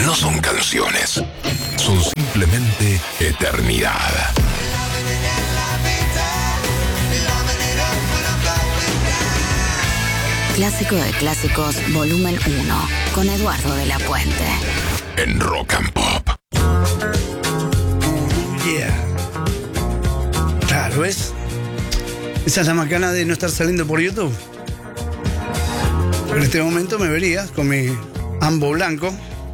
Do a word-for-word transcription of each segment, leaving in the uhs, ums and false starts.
no son canciones, son simplemente eternidad. Clásico de Clásicos, volumen uno, con Eduardo de la Puente. En Rock and Pop. Yeah. Claro, ¿ves? Esa es la macana de no estar saliendo por YouTube. En este momento me verías con mi ambo blanco,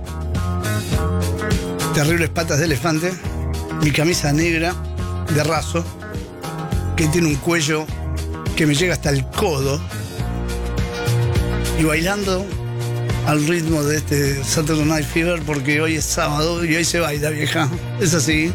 terribles patas de elefante, mi camisa negra de raso, que tiene un cuello que me llega hasta el codo, y bailando al ritmo de este Saturday Night Fever, porque hoy es sábado y hoy se baila, vieja. Es así.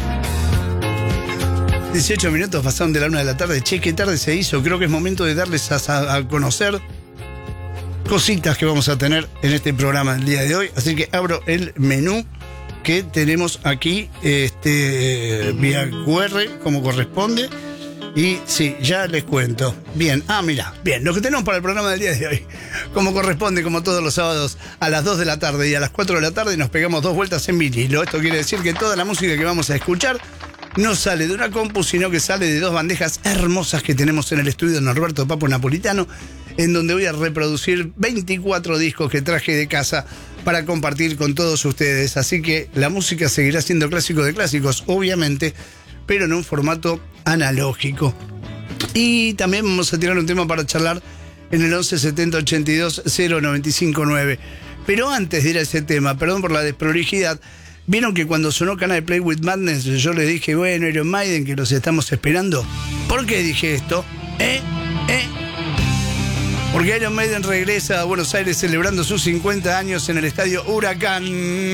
dieciocho minutos pasaron de la una de la tarde. Che, qué tarde se hizo. Creo que es momento de darles a, a conocer cositas que vamos a tener en este programa el día de hoy. Así que abro el menú que tenemos aquí, este, vía Q R, como corresponde. Y sí, ya les cuento. Bien, ah, mira, bien, lo que tenemos para el programa del día de hoy, como corresponde, como todos los sábados, a las dos de la tarde y a las cuatro de la tarde nos pegamos dos vueltas en vinilo. Esto quiere decir que toda la música que vamos a escuchar no sale de una compu, sino que sale de dos bandejas hermosas que tenemos en el estudio de Norberto Papo Napolitano, en donde voy a reproducir veinticuatro discos que traje de casa para compartir con todos ustedes. Así que la música seguirá siendo clásico de clásicos, obviamente, pero en un formato analógico. Y también vamos a tirar un tema para charlar en el once setenta ochenta y dos cero noventa y cinco nueve. Pero antes de ir a ese tema, perdón por la desprolijidad, vieron que cuando sonó Can I Play With Madness yo les dije, bueno, Iron Maiden, que los estamos esperando. ¿Por qué dije esto? ¿Eh? ¿Eh? Porque Iron Maiden regresa a Buenos Aires celebrando sus cincuenta años en el estadio Huracán.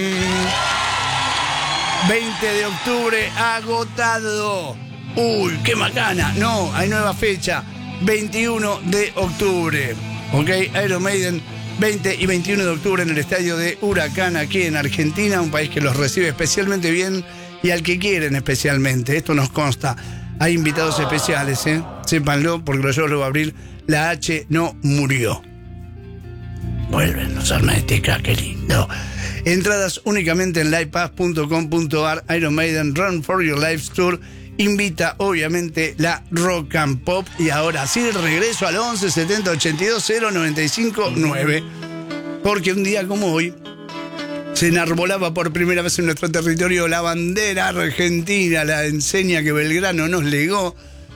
veinte de octubre, agotado. Uy, qué macana. No, hay nueva fecha, veintiuno de octubre. Ok, Iron Maiden, veinte y veintiuno de octubre en el estadio de Huracán, aquí en Argentina, un país que los recibe especialmente bien y al que quieren especialmente. Esto nos consta. Hay invitados especiales, ¿eh? Sépanlo, porque yo lo voy a abrir. La H no murió. Vuelven los Hermética, qué lindo. Entradas únicamente en livepass punto com punto ar. Iron Maiden Run for Your Life Tour invita, obviamente, la Rock and Pop. Y ahora sí, regreso al once setenta ochenta y dos cero noventa y cinco nueve. Porque un día como hoy se enarbolaba por primera vez en nuestro territorio la bandera argentina, la enseña que Belgrano nos legó.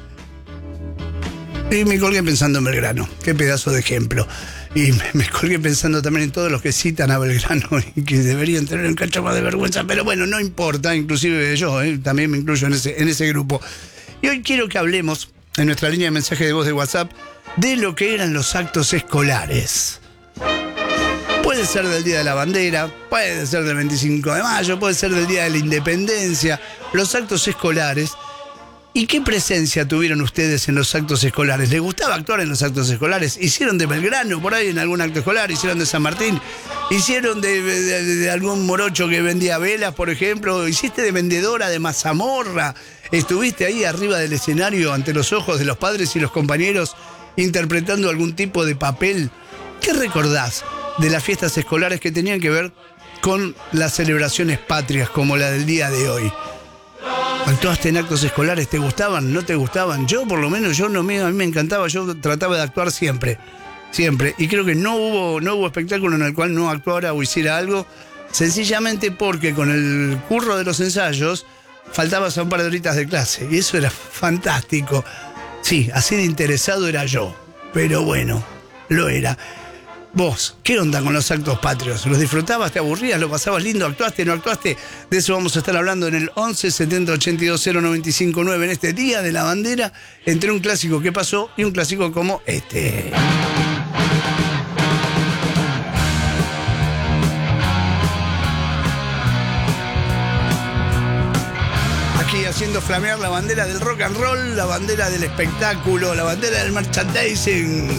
Y me colgué pensando en Belgrano. Qué pedazo de ejemplo. Y me, me colgué pensando también en todos los que citan a Belgrano y que deberían tener un cacho más de vergüenza. Pero bueno, no importa, inclusive yo, ¿eh? También me incluyo en ese, en ese grupo. Y hoy quiero que hablemos, en nuestra línea de mensaje de voz de WhatsApp, de lo que eran los actos escolares. Puede ser del Día de la Bandera, puede ser del veinticinco de mayo, puede ser del Día de la Independencia. Los actos escolares. ¿Y qué presencia tuvieron ustedes en los actos escolares? ¿Les gustaba actuar en los actos escolares? ¿Hicieron de Belgrano por ahí en algún acto escolar? ¿Hicieron de San Martín? ¿Hicieron de, de, de algún morocho que vendía velas, por ejemplo? ¿Hiciste de vendedora de mazamorra? ¿Estuviste ahí arriba del escenario ante los ojos de los padres y los compañeros interpretando algún tipo de papel? ¿Qué recordás de las fiestas escolares que tenían que ver con las celebraciones patrias como la del día de hoy? ¿Actuaste en actos escolares? ¿Te gustaban? ¿No te gustaban? Yo, por lo menos, yo no me, a mí me encantaba. Yo trataba de actuar siempre, siempre. Y creo que no hubo, no hubo espectáculo en el cual no actuara o hiciera algo, sencillamente porque con el curro de los ensayos faltabas a un par de horitas de clase. Y eso era fantástico. Sí, así de interesado era yo. Pero bueno, lo era. Vos, ¿qué onda con los actos patrios? ¿Los disfrutabas? ¿Te aburrías? ¿Lo pasabas lindo? ¿Actuaste? ¿No actuaste? De eso vamos a estar hablando en el once setenta ochenta y dos cero noventa y cinco nueve en este Día de la Bandera, entre un clásico que pasó y un clásico como este. Aquí haciendo flamear la bandera del rock and roll, la bandera del espectáculo, la bandera del merchandising.